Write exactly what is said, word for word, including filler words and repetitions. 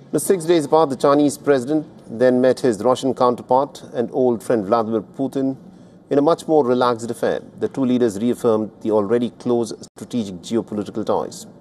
The six days apart, the Chinese president then met his Russian counterpart and old friend Vladimir Putin in a much more relaxed affair. The two leaders reaffirmed the already close strategic geopolitical ties.